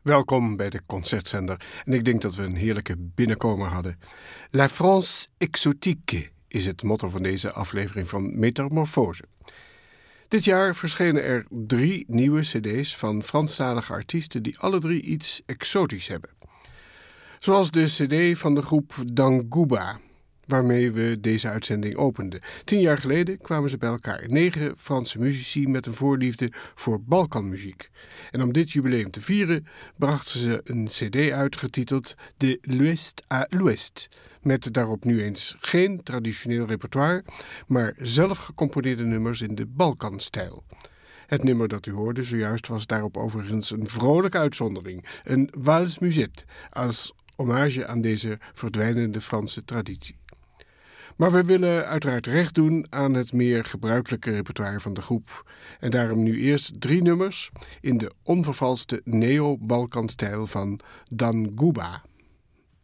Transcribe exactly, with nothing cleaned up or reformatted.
Welkom bij de Concertzender. En ik denk dat we een heerlijke binnenkomer hadden. La France exotique is het motto van deze aflevering van Metamorfose. Dit jaar verschenen er drie nieuwe cd's van Franstalige artiesten die alle drie iets exotisch hebben. Zoals de cd van de groep Dangouba, waarmee we deze uitzending openden. Tien jaar geleden kwamen ze bij elkaar. Negen Franse muzici met een voorliefde voor Balkanmuziek. En om dit jubileum te vieren brachten ze een cd uit getiteld De l'Ouest à l'Ouest. Met daarop nu eens geen traditioneel repertoire, maar zelf gecomponeerde nummers in de Balkanstijl. Het nummer dat u hoorde zojuist was daarop overigens een vrolijke uitzondering. Een valse musette, als hommage aan deze verdwijnende Franse traditie. Maar we willen uiteraard recht doen aan het meer gebruikelijke repertoire van de groep. En daarom nu eerst drie nummers in de onvervalste neo-Balkanstijl van Dangouba.